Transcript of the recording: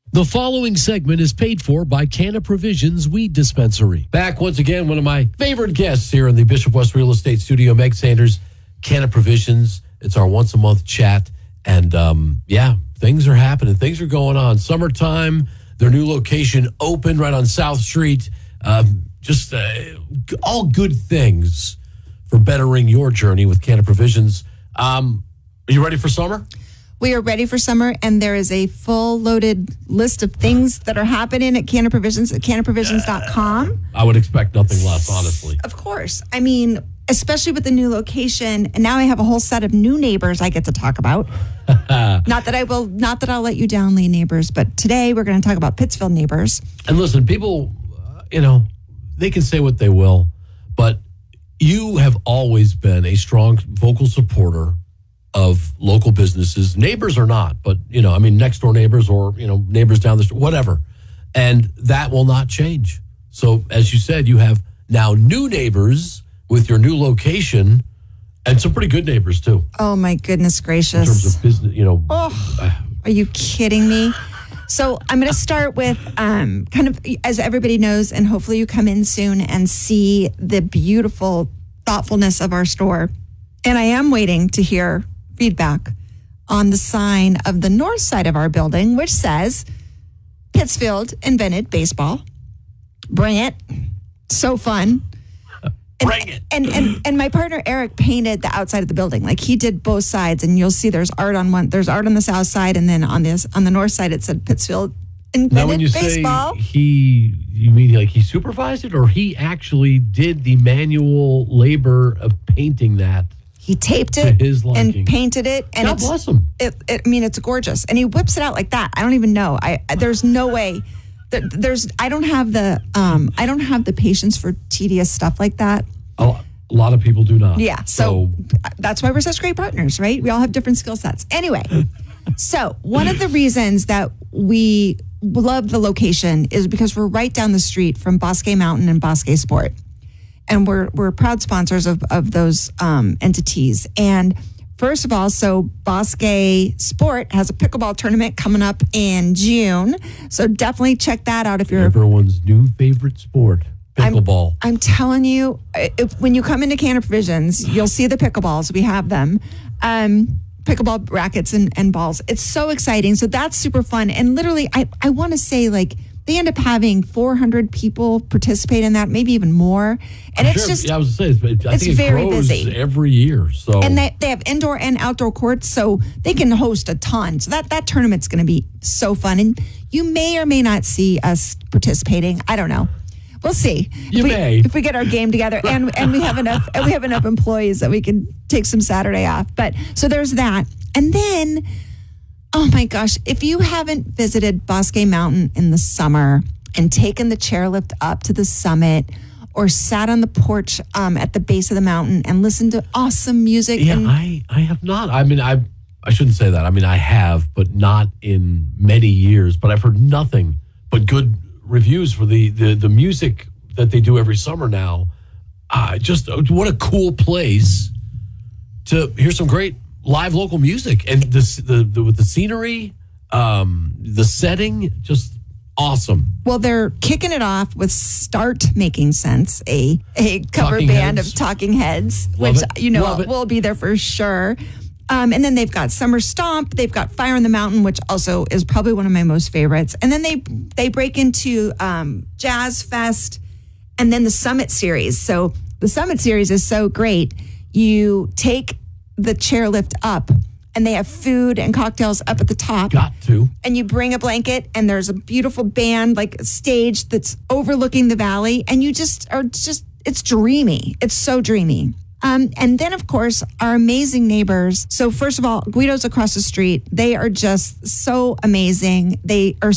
The following segment is paid for by Canna Provisions Weed Dispensary. Back once again, one of my favorite guests here in the Bishop West Real Estate Studio, Meg Sanders, Canna Provisions. It's our once-a-month chat. And, things are happening. Things are going on. Summertime, their new location open right on South Street. All good things for bettering your journey with Canna Provisions. Are you ready for summer? We are ready for summer, and there is a full-loaded list of things that are happening at Canna Provisions at cannaprovisions.com. I would expect nothing less, honestly. Of course. I mean, especially with the new location, and now I have a whole set of new neighbors I get to talk about. Not that I'll let you down, Lee neighbors, but today we're going to talk about Pittsfield neighbors. And listen, people, they can say what they will, but you have always been a strong vocal supporter of local businesses. Neighbors or not, but, next door neighbors or, neighbors down the street, whatever. And that will not change. So, as you said, you have now new neighbors with your new location and some pretty good neighbors, too. Oh, my goodness gracious. In terms of business, Are you kidding me? So I'm going to start with kind of, as everybody knows, and hopefully you come in soon and see the beautiful thoughtfulness of our store. And I am waiting to hear feedback on the sign of the north side of our building, which says, Pittsfield invented baseball. Bring it. So fun. Bring it. And my partner Eric painted the outside of the building. Like, he did both sides, and you'll see there's art on the south side, and then on the north side it said Pittsfield invented now, when you baseball. Say you mean like he supervised it, or he actually did the manual labor of painting that? He taped it and painted it, and God bless him. It's gorgeous, and he whips it out like that. I don't even know. There's no way. I don't have the patience for tedious stuff like that. A lot of people do not. Yeah, so that's why we're such great partners, right? We all have different skill sets. Anyway, so one of the reasons that we love the location is because we're right down the street from Bosque Mountain and Bosque Sport. And we're proud sponsors of those entities. And first of all, so Bosque Sport has a pickleball tournament coming up in June. So definitely check that out if you're everyone's new favorite sport, pickleball. I'm telling you, when you come into Canna Provisions, you'll see the pickleballs. We have them. Pickleball rackets and balls. It's so exciting. So that's super fun. And literally, I want to say, like, they end up having 400 people participate in that, maybe even more. And I think it's very busy every year. So, and they have indoor and outdoor courts, so they can host a ton. So that tournament's going to be so fun. And you may or may not see us participating. I don't know. We'll see. If we get our game together and we have enough employees that we can take some Saturday off. But so there's that. And then, oh my gosh, if you haven't visited Bosque Mountain in the summer and taken the chairlift up to the summit or sat on the porch at the base of the mountain and listened to awesome music. Yeah, I have not. I mean, I shouldn't say that. I mean, I have, but not in many years. But I've heard nothing but good reviews for the music that they do every summer now. What a cool place to hear some great live local music, and with the scenery, the setting, just awesome. Well, they're kicking it off with Start Making Sense, a cover band of Talking Heads, which will be there for sure. And then they've got Summer Stomp, they've got Fire on the Mountain, which also is probably one of my most favorites. And then they break into Jazz Fest, and then the Summit Series. So the Summit Series is so great. You take the chairlift up, and they have food and cocktails up at the top. Got to. And you bring a blanket, and there's a beautiful band, like a stage that's overlooking the valley, and you it's dreamy. It's so dreamy. And then, of course, our amazing neighbors. So first of all, Guido's across the street. They are just so amazing. They are